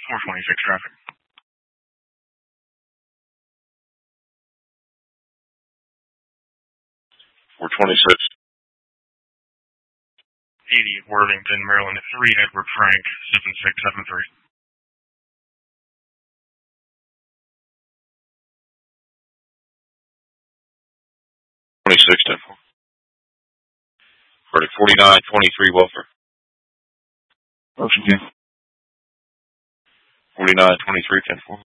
426 traffic. 426. 80 Worthington, Maryland, 3 Edward Frank, 7673. 26, 10-4. Verdict 4923 Welfare. Motion 10. 4923, 10-4.